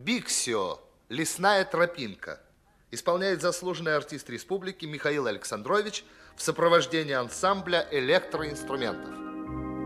Биксио, лесная тропинка. Исполняет заслуженный артист республики Михаил Александрович в сопровождении ансамбля электроинструментов.